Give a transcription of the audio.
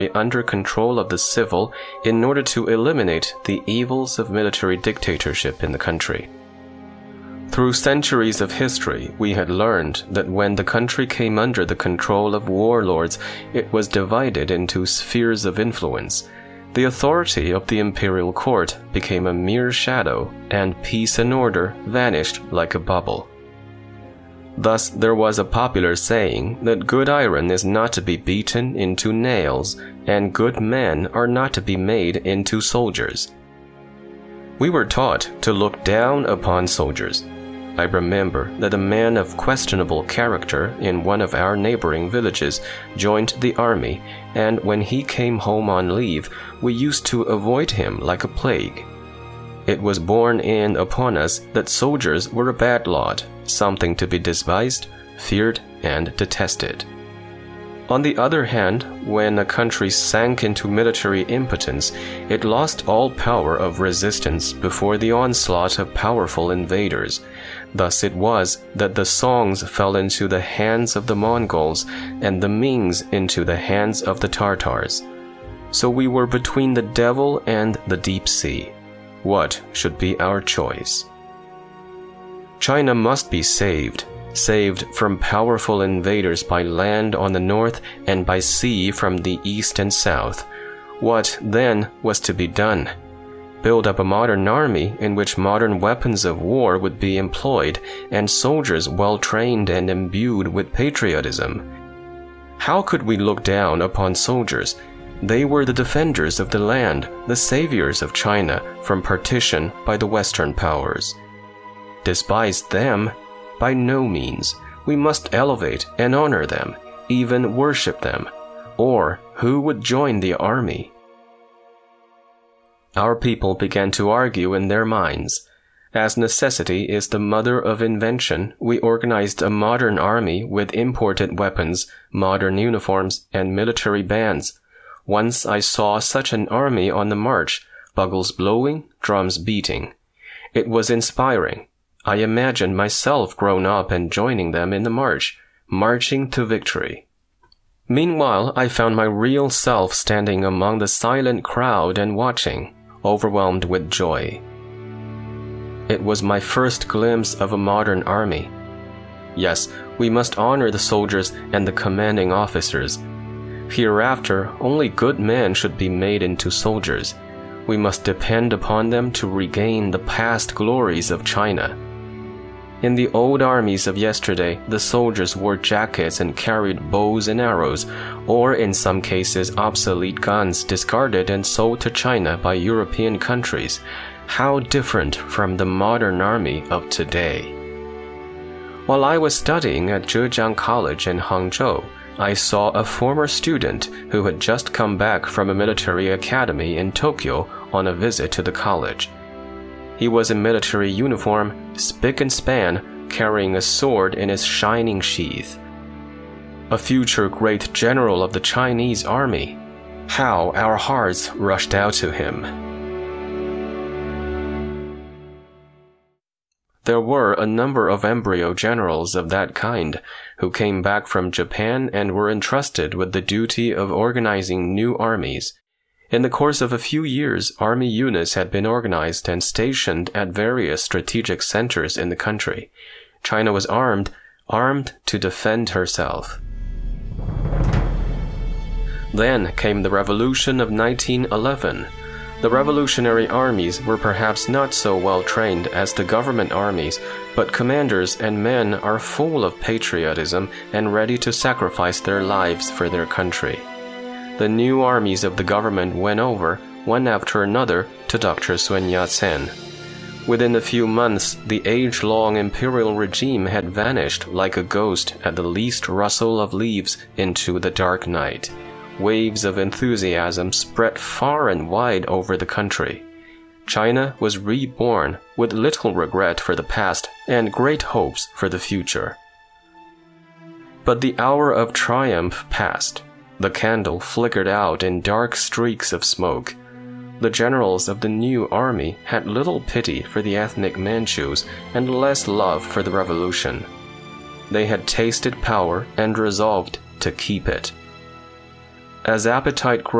under control of the civil in order to eliminate the evils of military dictatorship in the country. Through centuries of history, we had learned that when the country came under the control of warlords, it was divided into spheres of influence. The authority of the imperial court became a mere shadow, and peace and order vanished like a bubble. Thus, there was a popular saying that good iron is not to be beaten into nails, and good men are not to be made into soldiers. We were taught to look down upon soldiers. I remember that a man of questionable character in one of our neighboring villages joined the army, and when he came home on leave, we used to avoid him like a plague. It was borne in upon us that soldiers were a bad lot, something to be despised, feared, and detested. On the other hand, when a country sank into military impotence, it lost all power of resistance before the onslaught of powerful invaders. Thus it was that the Songs fell into the hands of the Mongols and the Mings into the hands of the Tartars. So we were between the devil and the deep sea. What should be our choice? China must be saved from powerful invaders by land on the north and by sea from the east and south. What, then, was to be done? Build up a modern army in which modern weapons of war would be employed and soldiers well trained and imbued with patriotism. How could we look down upon soldiers? They were the defenders of the land, the saviors of China from partition by the Western powers. Despise them? By no means. We must elevate and honor them, even worship them. Or who would join the army? Our people began to argue in their minds. As necessity is the mother of invention, we organized a modern army with imported weapons, modern uniforms, and military bands. Once I saw such an army on the march, bugles blowing, drums beating. It was inspiring. I imagined myself grown up and joining them in the march, marching to victory. Meanwhile, I found my real self standing among the silent crowd and watching, overwhelmed with joy. It was my first glimpse of a modern army. Yes, we must honor the soldiers and the commanding officers. Hereafter, only good men should be made into soldiers. We must depend upon them to regain the past glories of China. In the old armies of yesterday, the soldiers wore jackets and carried bows and arrows, or in some cases obsolete guns discarded and sold to China by European countries. How different from the modern army of today. While I was studying at Zhejiang College in Hangzhou, I saw a former student who had just come back from a military academy in Tokyo on a visit to the college. He was in military uniform, spick and span, carrying a sword in his shining sheath. A future great general of the Chinese army. How our hearts rushed out to him. There were a number of embryo generals of that kind who came back from Japan and were entrusted with the duty of organizing new armies. In the course of a few years, army units had been organized and stationed at various strategic centers in the country. China was armed to defend herself. Then came the Revolution of 1911. The revolutionary armies were perhaps not so well trained as the government armies, but commanders and men are full of patriotism and ready to sacrifice their lives for their country. The new armies of the government went over, one after another, to Dr. Sun Yat-sen. Within a few months, the age-long imperial regime had vanished like a ghost at the least rustle of leaves into the dark night. Waves of enthusiasm spread far and wide over the country. China was reborn with little regret for the past and great hopes for the future. But the hour of triumph passed. The candle flickered out in dark streaks of smoke. The generals of the new army had little pity for the ethnic Manchus and less love for the revolution. They had tasted power and resolved to keep it. As appetite grows,